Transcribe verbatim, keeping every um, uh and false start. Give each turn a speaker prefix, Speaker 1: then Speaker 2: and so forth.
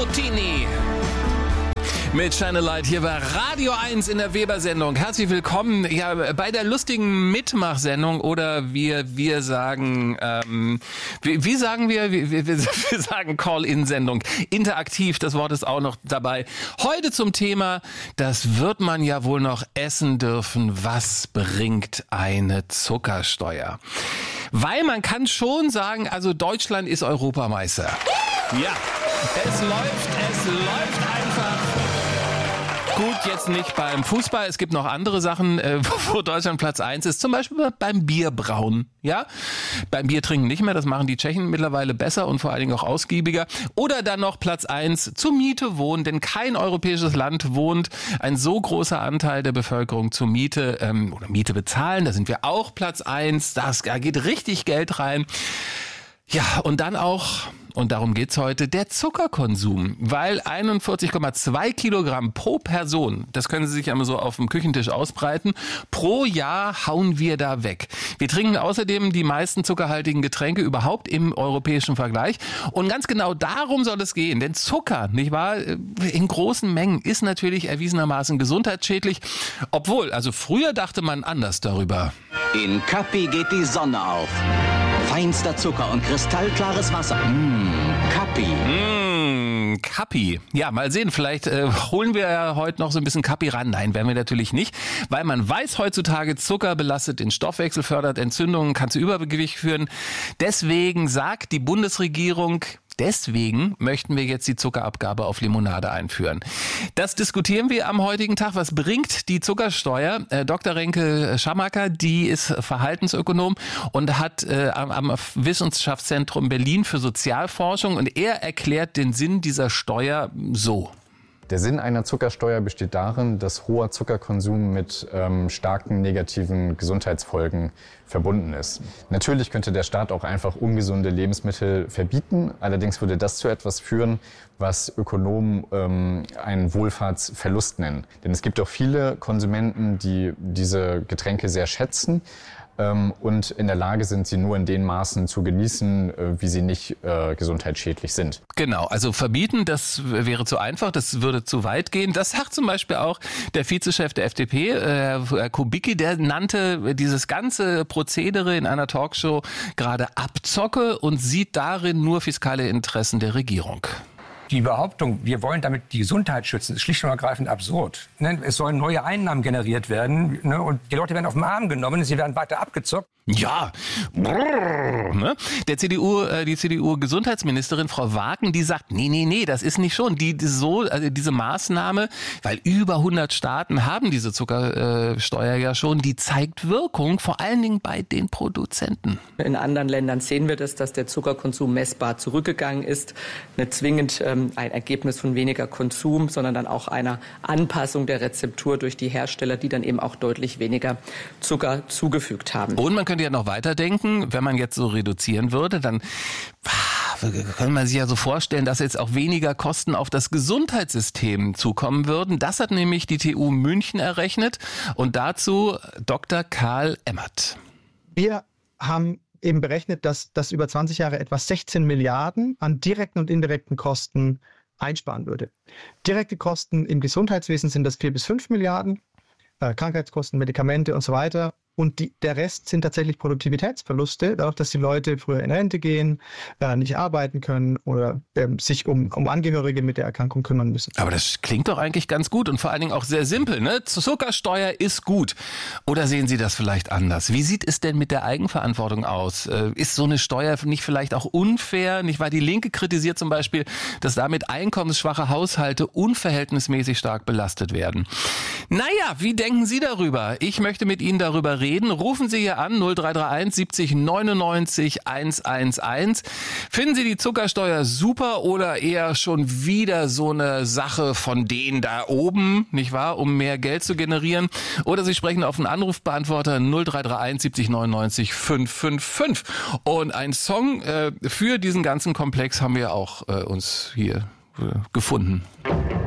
Speaker 1: Notini mit Shine a Light hier bei Radio eins in der Weber-Sendung. Herzlich willkommen ja, bei der lustigen Mitmachsendung oder wir wir sagen, ähm, wie, wie sagen wir, wir, wir, wir sagen Call-In-Sendung. Interaktiv, das Wort ist auch noch dabei. Heute zum Thema, das wird man ja wohl noch essen dürfen. Was bringt eine Zuckersteuer? Weil man kann schon sagen, also Deutschland ist Europameister. Ja, es läuft, es läuft einfach. Gut, jetzt nicht beim Fußball. Es gibt noch andere Sachen, äh, wo Deutschland Platz eins ist. Zum Beispiel beim Bierbrauen. Ja, beim Biertrinken nicht mehr. Das machen die Tschechen mittlerweile besser und vor allen Dingen auch ausgiebiger. Oder dann noch Platz eins, zur Miete wohnen. Denn kein europäisches Land wohnt ein so großer Anteil der Bevölkerung zur Miete ähm, oder Miete bezahlen. Da sind wir auch Platz eins. Das, da geht richtig Geld rein. Ja, und dann auch, und darum geht's heute, der Zuckerkonsum. Weil einundvierzig Komma zwei Kilogramm pro Person, das können Sie sich einmal so auf dem Küchentisch ausbreiten, pro Jahr hauen wir da weg. Wir trinken außerdem die meisten zuckerhaltigen Getränke überhaupt im europäischen Vergleich. Und ganz genau darum soll es gehen. Denn Zucker, nicht wahr, in großen Mengen ist natürlich erwiesenermaßen gesundheitsschädlich. Obwohl, also früher dachte man anders darüber.
Speaker 2: In Kappi geht die Sonne auf. Feinster Zucker und kristallklares Wasser. Mmh, Kappi.
Speaker 1: Mmh, Kappi. Ja, mal sehen, vielleicht äh, holen wir ja heute noch so ein bisschen Kappi ran. Nein, werden wir natürlich nicht, weil man weiß heutzutage, Zucker belastet den Stoffwechsel, fördert Entzündungen, kann zu Übergewicht führen. Deswegen sagt die Bundesregierung, deswegen möchten wir jetzt die Zuckerabgabe auf Limonade einführen. Das diskutieren wir am heutigen Tag. Was bringt die Zuckersteuer? Äh, Doktor Renke Schamacker, die ist Verhaltensökonom und hat äh, am, am Wissenschaftszentrum Berlin für Sozialforschung und er erklärt den Sinn dieser Steuer so.
Speaker 3: Der Sinn einer Zuckersteuer besteht darin, dass hoher Zuckerkonsum mit ähm, starken negativen Gesundheitsfolgen verbunden ist. Natürlich könnte der Staat auch einfach ungesunde Lebensmittel verbieten. Allerdings würde das zu etwas führen, was Ökonomen ähm, einen Wohlfahrtsverlust nennen. Denn es gibt auch viele Konsumenten, die diese Getränke sehr schätzen. Und in der Lage sind, sie nur in den Maßen zu genießen, wie sie nicht äh, gesundheitsschädlich sind.
Speaker 1: Genau, also verbieten, das wäre zu einfach, das würde zu weit gehen. Das sagt zum Beispiel auch der Vizechef der F D P, äh, Herr Kubicki, der nannte dieses ganze Prozedere in einer Talkshow gerade Abzocke und sieht darin nur fiskale Interessen der Regierung.
Speaker 4: Die Behauptung, wir wollen damit die Gesundheit schützen, ist schlicht und ergreifend absurd. Es sollen neue Einnahmen generiert werden und die Leute werden auf den Arm genommen, sie werden weiter abgezockt.
Speaker 1: Ja, Brrr, ne? Der C D U, äh, die C D U-Gesundheitsministerin Frau Wagen, die sagt, nee, nee, nee, das ist nicht schon. Die, die so, also diese Maßnahme, weil über hundert Staaten haben diese Zuckersteuer äh, ja schon, die zeigt Wirkung, vor allen Dingen bei den Produzenten.
Speaker 5: In anderen Ländern sehen wir das, dass der Zuckerkonsum messbar zurückgegangen ist. Nicht zwingend ähm, ein Ergebnis von weniger Konsum, sondern dann auch einer Anpassung der Rezeptur durch die Hersteller, die dann eben auch deutlich weniger Zucker zugefügt haben.
Speaker 1: Und man könnte ja noch weiterdenken, wenn man jetzt so reduzieren würde, dann kann man sich ja so vorstellen, dass jetzt auch weniger Kosten auf das Gesundheitssystem zukommen würden. Das hat nämlich die T U München errechnet und dazu Doktor Karl Emmert.
Speaker 6: Wir haben eben berechnet, dass das über zwanzig Jahre etwa sechzehn Milliarden an direkten und indirekten Kosten einsparen würde. Direkte Kosten im Gesundheitswesen sind das vier bis fünf Milliarden, äh, Krankheitskosten, Medikamente und so weiter. Und die, der Rest sind tatsächlich Produktivitätsverluste, dadurch, dass die Leute früher in Rente gehen, äh, nicht arbeiten können oder ähm, sich um, um Angehörige mit der Erkrankung kümmern müssen.
Speaker 1: Aber das klingt doch eigentlich ganz gut und vor allen Dingen auch sehr simpel, ne? Zuckersteuer ist gut. Oder sehen Sie das vielleicht anders? Wie sieht es denn mit der Eigenverantwortung aus? Äh, ist so eine Steuer nicht vielleicht auch unfair? Nicht wahr? Die Linke kritisiert zum Beispiel, dass damit einkommensschwache Haushalte unverhältnismäßig stark belastet werden. Naja, wie denken Sie darüber? Ich möchte mit Ihnen darüber reden. Reden. Rufen Sie hier an null drei drei eins siebzig neunundneunzig hundertelf. Finden Sie die Zuckersteuer super oder eher schon wieder so eine Sache von denen da oben, nicht wahr, um mehr Geld zu generieren? Oder Sie sprechen auf einen Anrufbeantworter null drei drei eins siebzig neunundneunzig fünfhundertfünfundfünfzig. Und einen Song äh, für diesen ganzen Komplex haben wir auch äh, uns hier äh, gefunden.